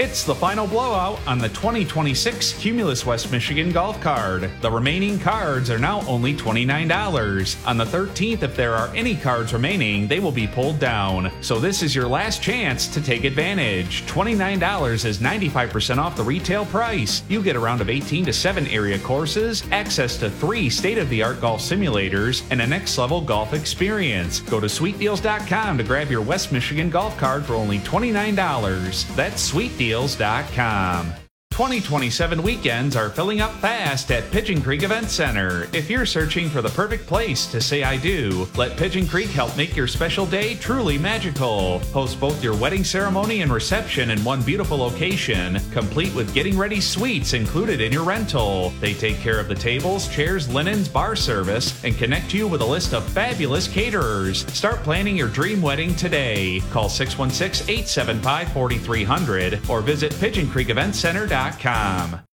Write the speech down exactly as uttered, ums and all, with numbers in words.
It's the final blowout on the twenty twenty-six Cumulus West Michigan Golf Card. The remaining cards are now only twenty-nine dollars. On the thirteenth, if there are any cards remaining, they will be pulled down. So this is your last chance to take advantage. twenty-nine dollars is ninety-five percent off the retail price. You get a round of eighteen to seven area courses, access to three state-of-the-art golf simulators, and a next-level golf experience. Go to sweet deals dot com to grab your West Michigan Golf Card for only twenty-nine dollars. That's sweet deals dot com. twenty twenty-seven weekends are filling up fast at Pigeon Creek Event Center. If you're searching for the perfect place to say I do, let Pigeon Creek help make your special day truly magical. Host both your wedding ceremony and reception in one beautiful location, complete with getting ready suites included in your rental. They take care of the tables, chairs, linens, bar service, and connect you with a list of fabulous caterers. Start planning your dream wedding today. Call six one six, eight seven five, four three zero zero or visit pigeon creek event center dot com.